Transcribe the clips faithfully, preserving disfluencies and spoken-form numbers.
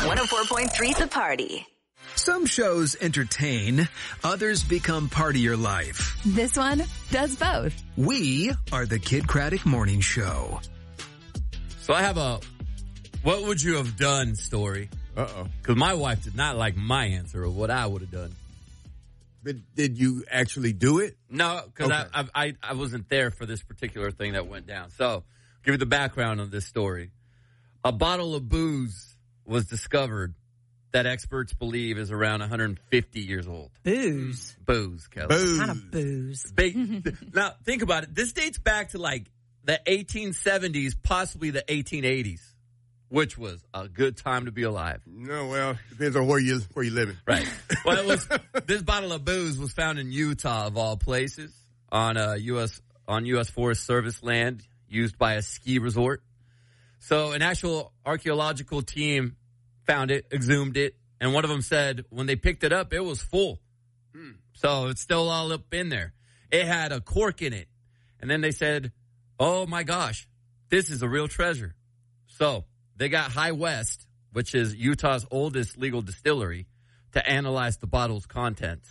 one oh four point three The Party. Some shows entertain, others become part of your life. This one does both. We are the Kid Craddock Morning Show. So I have a what would you have done story. Uh-oh. Because my wife did not like my answer of what I would have done. But did you actually do it? No, because Okay. I, I I wasn't there for this particular thing that went down. So, give you the background of this story. A bottle of booze was discovered that experts believe is around one hundred fifty years old. Booze. Booze, Kelly. Booze. What kind of booze? Big, now, think about it. This dates back to like the eighteen seventies, possibly the eighteen eighties, which was a good time to be alive. No, well, depends on where you where you living. Right. Well, it was this bottle of booze was found in Utah, of all places, on a U S on U S Forest Service land used by a ski resort. So, an actual archaeological team found it, exhumed it, and one of them said when they picked it up, it was full. Hmm. So it's still all up in there. It had a cork in it, and then they said, "Oh my gosh, this is a real treasure." So they got High West, which is Utah's oldest legal distillery, to analyze the bottle's contents.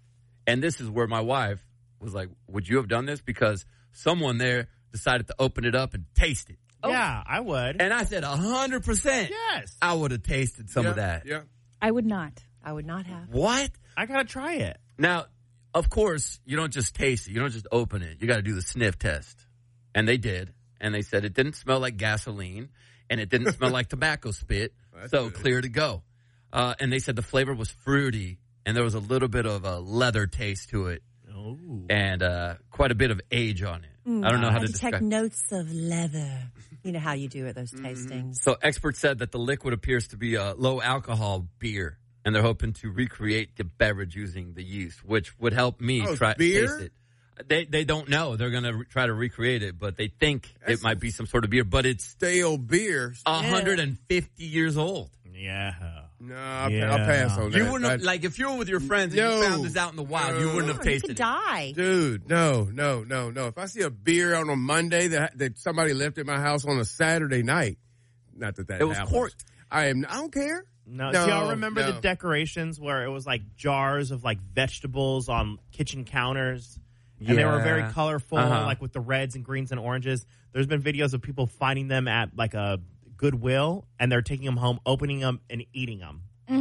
And this is where my wife was like, would you have done this? Because someone there decided to open it up and taste it. Oh. Yeah, I would. And I said, one hundred percent. Yes. I would have tasted some yeah, of that. Yeah. I would not. I would not have. What? I got to try it. Now, of course, you don't just taste it. You don't just open it. You got to do the sniff test. And they did. And they said it didn't smell like gasoline. And it didn't smell like tobacco spit. That's So good. clear to go. Uh, and they said the flavor was fruity. And there was a little bit of a leather taste to it. Oh. And uh, quite a bit of age on it. Mm, I don't know I how had to to take describe. notes of leather. You know how you do at those tastings. So experts said that the liquid appears to be a low alcohol beer, and they're hoping to recreate the beverage using the yeast, which would help me Oh, try beer? taste it. They they don't know. They're going to re- try to recreate it, but they think That's it might be some sort of beer, but it's Stale beer. one hundred fifty years old. Yeah. No, I'll, Yeah. I'll pass on that. You wouldn't have, I- like if you were with your friends and No. you found this out in the wild, you wouldn't have Oh, you tasted could it. die. Dude, no, no, no, no. If I see a beer on a Monday that that somebody left at my house on a Saturday night, not that that It was happens. corked. I am. I don't care. No, No, do y'all remember no. the decorations where it was like jars of like vegetables on kitchen counters? And they were very Yeah. colorful, Uh-huh. like with the reds and greens and oranges. There's been videos of people finding them at like a Goodwill, and they're taking them home, opening them, and eating them.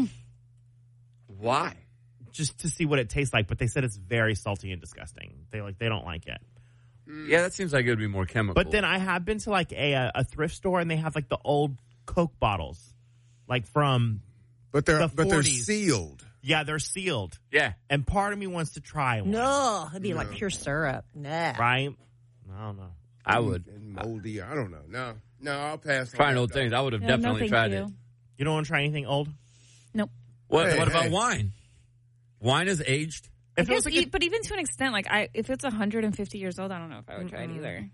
Why? Just to see what it tastes like, but they said it's very salty and disgusting. They like they don't like it. Yeah, that seems like it would be more chemical. But then I have been to like a a thrift store, and they have like the old Coke bottles, like from But they're The but they're forties. sealed. yeah, they're sealed. yeah. And part of me wants to try one. No, it'd be like pure syrup. Nah. Right? I don't know. I would. And moldy. I don't know. No, no. I'll pass. on Trying that, old dog. things. I would have No, no, definitely thank tried you. it. You don't want to try anything old? Nope. What, Hey, what about hey. wine? Wine is aged. I If it was guess, like e- but even to an extent, like I, if it's one hundred fifty years old, I don't know if I would try it either.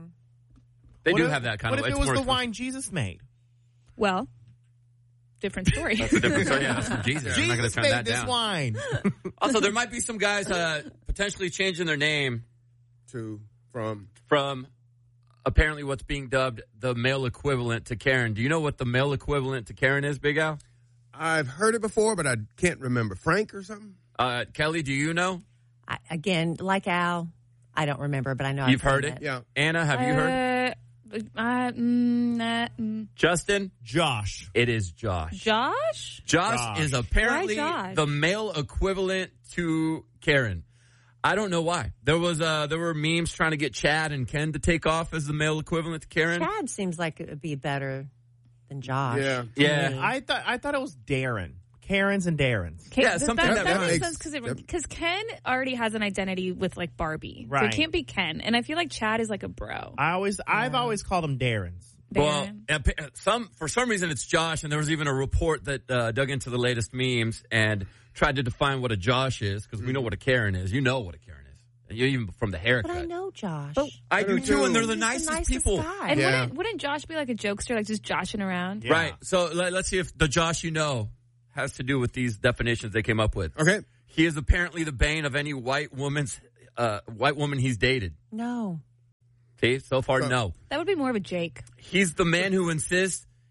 They What do if- have that kind what of. if it's it was more the expensive. wine Jesus made? Well, different story. That's a different story. Yeah, that's from Jesus. I'm not going to Jesus turn made that this down. wine. Also, there might be some guys uh, potentially changing their name To from from apparently what's being dubbed the male equivalent to Karen. Do you know what the male equivalent to Karen is, Big Al? I've heard it before, but I can't remember. Frank or something. Uh, Kelly, do you know? I, again, like Al, I don't remember, but I know You've I've heard seen it? Yeah. Anna, have you heard? Uh, uh, mm, nah, mm. Justin, Josh. it is Josh. Josh? Josh, Josh. is apparently Why Josh? the male equivalent to Karen. I don't know why. There was uh, there were memes trying to get Chad and Ken to take off as the male equivalent to Karen. Chad seems like it would be better than Josh. Yeah. to Yeah. me. I thought I thought it was Darren. Karen's and Darren's. Ken, Yeah, that, something that, that that makes- makes sense because that- because Ken already has an identity with like Barbie, so Right. it can't be Ken. And I feel like Chad is like a bro. I always I've always called them Darren's. Well, Darren. appa- some for some reason it's Josh, and there was even a report that uh, dug into the latest memes and tried to define what a Josh is because we know what a Karen is. You know what a Karen is, you even from the haircut. But I know Josh. But- I do too, and they're the He's nicest, nicest people. guy. And Yeah. wouldn't, wouldn't Josh be like a jokester, like just joshing around? Yeah. Right. So let, let's see if the Josh you know has to do with these definitions they came up with. Okay. He is apparently the bane of any white woman's uh, white woman he's dated. No. See, so far, Well- no. That would be more of a Jake. He's the man who insists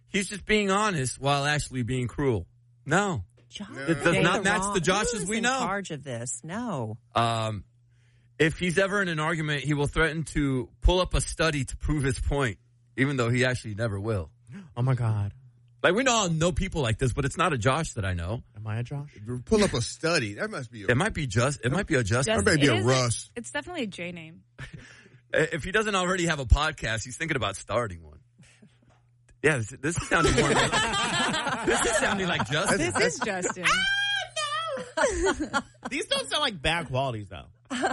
he's just being honest while actually being cruel. No. Josh, It does you're not match wrong. the Joshes Who's we in know. charge of this? No. Um, if he's ever in an argument, he will threaten to pull up a study to prove his point, even though he actually never will. Oh, my God. Like, we all know people like this, but it's not a Josh that I know. Am I a Josh? Pull up a study. That must be a, It might be just. It might be a Justin. That may be It a is Russ. It's definitely a J name. If he doesn't already have a podcast, he's thinking about starting one. Yeah, this, this is sounding more. Like, this is sounding like Justin. This is Justin. These don't sound like bad qualities, though.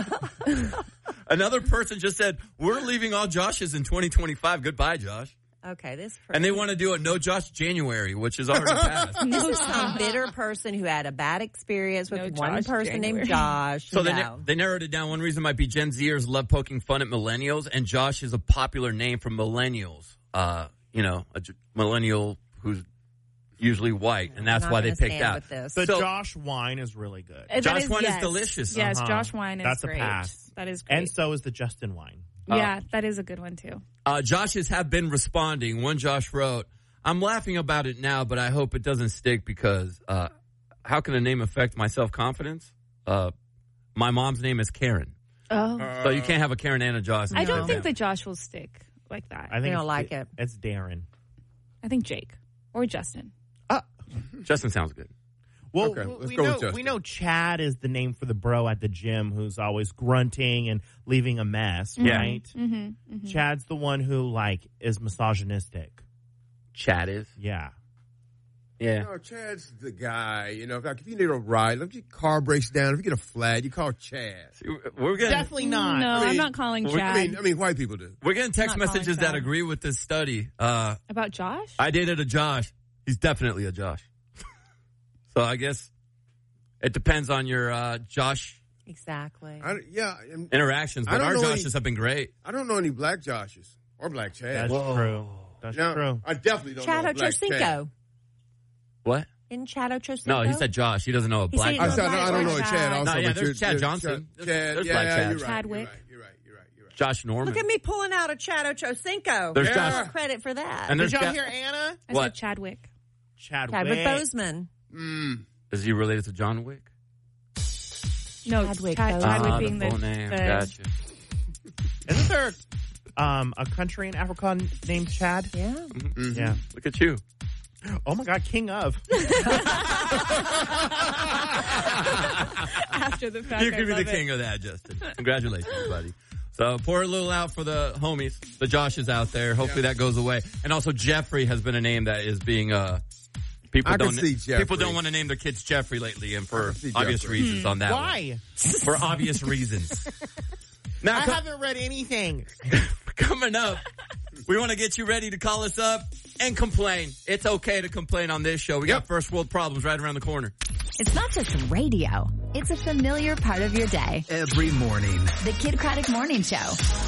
Another person just said, "We're leaving all Joshes in twenty twenty-five. Goodbye, Josh." Okay, this person. And they want to do a no Josh January, which is already passed. This is some bitter person who had a bad experience with No one Josh person January. named Josh. So they, no. na- they narrowed it down. One reason might be Gen Zers love poking fun at millennials, and Josh is a popular name for millennials. Uh, you know, a j- millennial who's usually white, and that's I'm why not they gonna picked stand out. with this. The So- Josh wine is really good. Uh, that Josh wine is yes. delicious. Yes, Uh-huh. Josh wine is That's a great. pass. That is great. And so is the Justin wine. yeah, that is a good one too. Uh, Joshes have been responding. One Josh wrote, "I'm laughing about it now, but I hope it doesn't stick because uh, how can a name affect my self-confidence? Uh, my mom's name is Karen. Oh, So you can't have a Karen and a Josh. in I the don't same think family. that Josh will stick like that. I think don't it's- like it. It's Darren. I think Jake or Justin. Justin sounds good. Well, Okay, let's we go with know Justin. we know Chad is the name for the bro at the gym who's always grunting and leaving a mess, Yeah. right? Mm-hmm, mm-hmm. Chad's the one who like is misogynistic. Chad is. Yeah. Yeah. No, Chad's the guy. You know, if, like, if you need a ride, if your car breaks down, if you get a flat, you call Chad. We're getting, Definitely not. No, I mean- I'm not calling Well, Chad. I mean, I mean, white people do. we're getting text Not calling messages that Chad. agree with this study. Uh, About Josh? I dated a Josh. He's definitely a Josh. So I guess it depends on your uh, Josh Exactly. I, yeah, and interactions, I but don't our know Joshes any- have been great. I don't know any black Joshes or black Chads. That's true. That's No, true. I definitely don't know Chad a black Chad. Ochocinco. What? In Chad Ochocinco? No, he said Josh. He doesn't know a He black said I, he Josh. said, I don't know a Chad. Chad also. No, yeah, but there's you're- Chad you're- Johnson. Chad, There's- there's yeah, black yeah, Chads. you're right, Chadwick. You're right, you're right, you're right, you're right. Josh Norman. Look at me pulling out a Chad Ochocinco. There's Yeah. Josh. Credit for that. And Did there's y'all Ga- hear Anna? I What? said Chadwick. Chadwick. Chadwick Boseman. Mm. Is he related to John Wick? No, Chadwick Chad, Boseman. Chadwick Ah, being the the, full name. the Gotcha. Isn't there um, a country in Africa named Chad? Yeah. Mm-hmm. Yeah. Look at you. Oh my God, King of. after the fact. You I could be the love it. king of that, Justin. Congratulations, buddy. So pour a little out for the homies, the Joshes out there. Hopefully that goes away. And also Jeffrey has been a name that is being uh people I can don't see Jeffrey. people don't want to name their kids Jeffrey lately, and for can see obvious Jeffrey. reasons on that. one. Why? For obvious reasons. Now I co- haven't read anything. coming up, we want to get you ready to call us up and complain. It's okay to complain on this show. We got first world problems right around the corner. It's not just radio. It's a familiar part of your day. Every morning. The Kid Craddock Morning Show.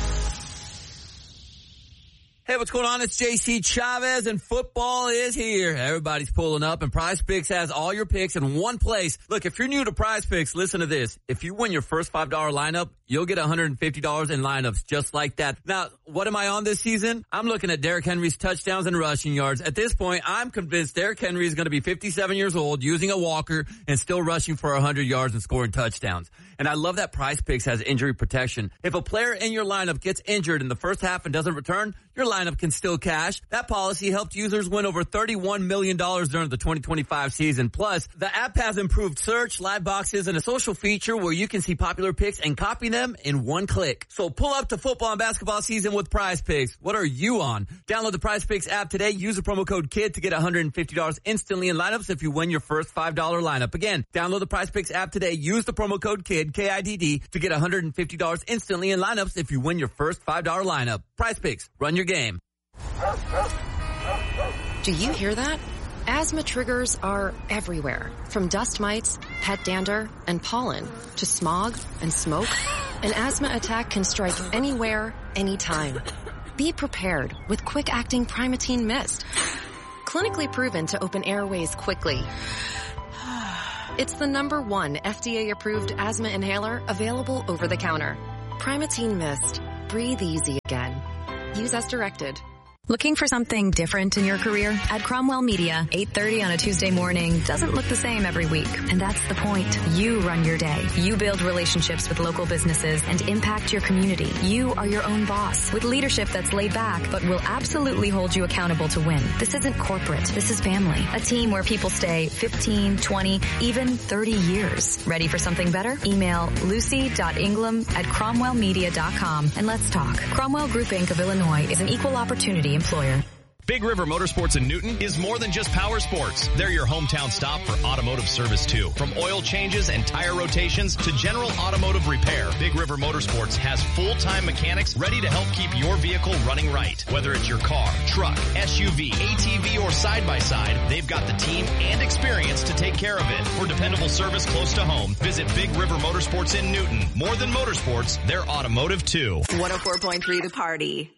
Hey, what's going on? It's J C Chavez, and football is here. Everybody's pulling up, and Prize Picks has all your picks in one place. Look, if you're new to Prize Picks, listen to this. If you win your first five dollar lineup, you'll get one hundred fifty dollars in lineups just like that. Now, what am I on this season? I'm looking at Derrick Henry's touchdowns and rushing yards. At this point, I'm convinced Derrick Henry is going to be fifty-seven years old, using a walker, and still rushing for one hundred yards and scoring touchdowns. And I love that Prize Picks has injury protection. If a player in your lineup gets injured in the first half and doesn't return, your lineup can still cash. That policy helped users win over thirty-one million dollars during the twenty twenty-five season. Plus, the app has improved search, live boxes, and a social feature where you can see popular picks and copy them in one click. So pull up to football and basketball season with Prize Picks. What are you on? Download the Prize Picks app today. Use the promo code KID to get one hundred fifty dollars instantly in lineups if you win your first five dollar lineup. Again, download the Prize Picks app today. Use the promo code KID, K I D D, to get one hundred fifty dollars instantly in lineups if you win your first five dollar lineup. Prize Picks. Run your game. Do you hear that? Asthma triggers are everywhere, from dust mites, pet dander, and pollen, to smog and smoke. An asthma attack can strike anywhere, anytime. Be prepared with quick-acting Primatene Mist. Clinically proven to open airways quickly. It's the number one F D A-approved asthma inhaler available over the counter. Primatene Mist. Breathe easy again. Use as directed. Looking for something different in your career? At Cromwell Media, eight thirty on a Tuesday morning doesn't look the same every week. And that's the point. You run your day. You build relationships with local businesses and impact your community. You are your own boss with leadership that's laid back but will absolutely hold you accountable to win. This isn't corporate. This is family. A team where people stay fifteen, twenty, even thirty years. Ready for something better? Email lucy.ingram at cromwell media dot com and let's talk. Cromwell Group Incorporated of Illinois is an equal opportunity employer. Big River Motorsports in Newton is more than just power sports. They're your hometown stop for automotive service too. From oil changes and tire rotations to general automotive repair, Big River Motorsports has full-time mechanics ready to help keep your vehicle running right. Whether it's your car, truck, S U V, A T V, or side-by-side, they've got the team and experience to take care of it. For dependable service close to home, visit Big River Motorsports in Newton. More than motorsports, they're automotive too. one oh four point three The Party.